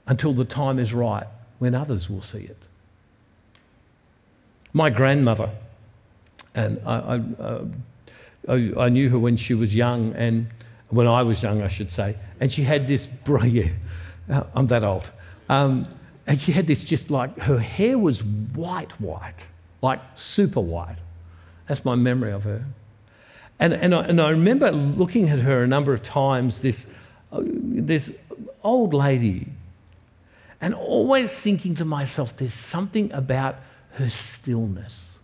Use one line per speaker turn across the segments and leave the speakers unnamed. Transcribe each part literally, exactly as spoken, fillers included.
until the time is right when others will see it. My grandmother, and I, I, uh, I, I knew her when she was young, and when I was young, I should say, and she had this, yeah, I'm that old, um, and she had this just like, her hair was white, white, like super white. That's my memory of her. And, and, I, and I remember looking at her a number of times, this, uh, this old lady, and always thinking to myself, there's something about her stillness.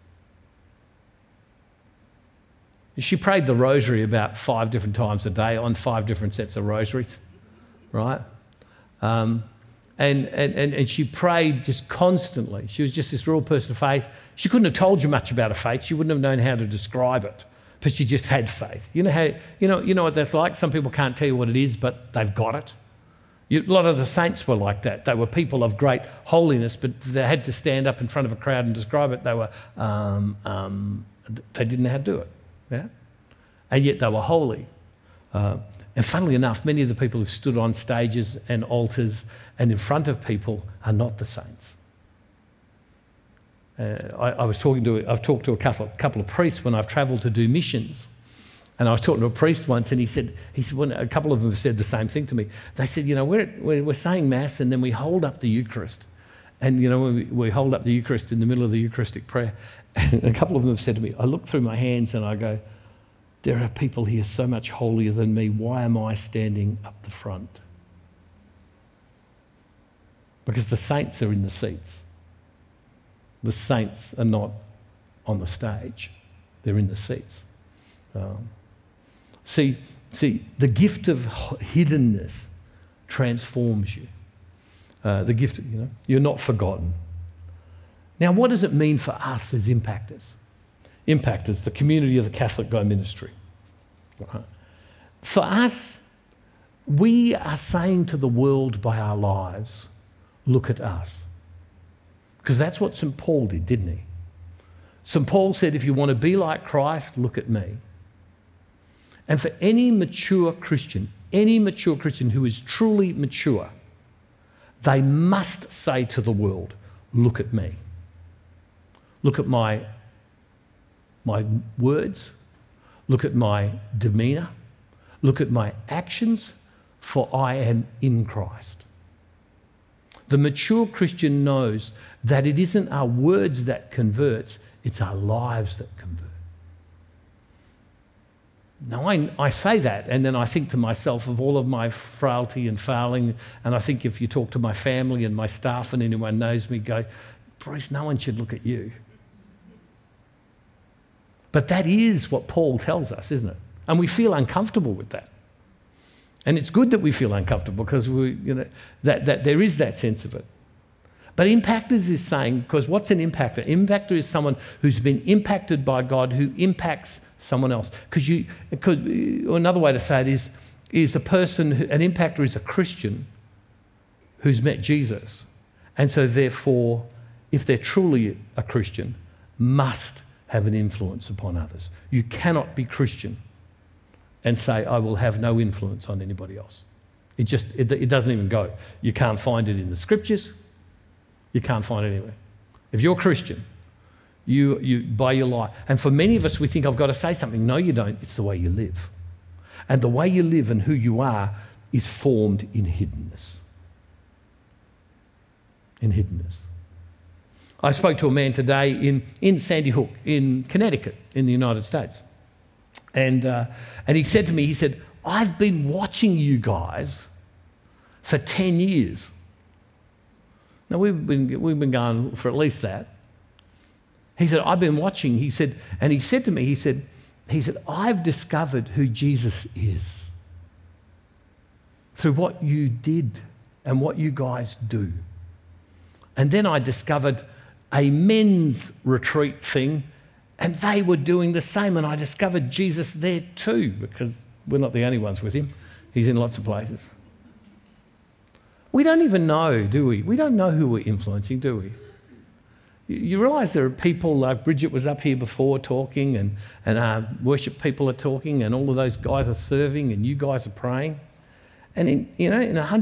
She prayed the rosary about five different times a day on five different sets of rosaries, right? Um, and, and, and she prayed just constantly. She was just this real person of faith. She couldn't have told you much about her faith. She wouldn't have known how to describe it, but she just had faith. You know how, you know, you know what that's like? Some people can't tell you what it is, but they've got it. You, a lot of the saints were like that. They were people of great holiness, but they had to stand up in front of a crowd and describe it. They were, um, um, they didn't know how to do it, yeah? And yet they were holy. Uh, and funnily enough, many of the people who've stood on stages and altars and in front of people are not the saints. Uh, I, I was talking to, I've talked to a couple, couple of priests when I've travelled to do missions. And I was talking to a priest once, and he said, he said, when a couple of them have said the same thing to me. They said, you know, we're, we're saying Mass, and then we hold up the Eucharist. And, you know, we, we hold up the Eucharist in the middle of the Eucharistic prayer. And a couple of them have said to me, I look through my hands and I go, there are people here so much holier than me. Why am I standing up the front? Because the saints are in the seats. The saints are not on the stage. They're in the seats. Um, See, see, the gift of hiddenness transforms you. Uh, the gift, you know, you're not forgotten. Now, what does it mean for us as impactors? Impactors, the community of the Catholic Go Ministry. Right? For us, we are saying to the world by our lives, look at us. Because that's what Saint Paul did, didn't he? Saint Paul said, if you want to be like Christ, look at me. And for any mature Christian, any mature Christian who is truly mature, they must say to the world, look at me. Look at my, my words. Look at my demeanour. Look at my actions, for I am in Christ. The mature Christian knows that it isn't our words that converts, it's our lives that convert. Now, I, I say that, and then I think to myself of all of my frailty and failing, and I think if you talk to my family and my staff and anyone knows me, go, Bruce, no one should look at you. But that is what Paul tells us, isn't it? And we feel uncomfortable with that. And it's good that we feel uncomfortable because we, you know, that, that there is that sense of it. But impactors is saying, because what's an impactor? Impactor is someone who's been impacted by God, who impacts someone else. Because you, because another way to say it is, is a person, who, an impactor is a Christian who's met Jesus. And so therefore, if they're truly a Christian, must have an influence upon others. You cannot be Christian and say, I will have no influence on anybody else. It just, it, it doesn't even go. You can't find it in the scriptures. You can't find it anywhere. If you're Christian, you, you by your life, and for many of us, we think, I've got to say something. No, you don't. It's the way you live. And the way you live and who you are is formed in hiddenness. In hiddenness. I spoke to a man today in, in Sandy Hook, in Connecticut, in the United States. And, uh, and he said to me, he said, I've been watching you guys for ten years. Now, we've been, we've been going for at least that. He said, I've been watching, he said, and he said to me, he said, he said, I've discovered who Jesus is through what you did and what you guys do. And then I discovered a men's retreat thing, and they were doing the same, and I discovered Jesus there too, because we're not the only ones with him. He's in lots of places. We don't even know, do we? We don't know who we're influencing, do we? You realise there are people like Bridget was up here before talking, and, and uh, worship people are talking, and all of those guys are serving, and you guys are praying. And in, you know, in a hundred